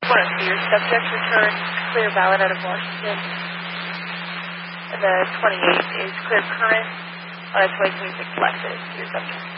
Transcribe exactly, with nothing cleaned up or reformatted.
one oh two, your subject returns clear valid out of Washington. And the twenty-eighth is clear current on a twenty twenty-six Lexus, your subject.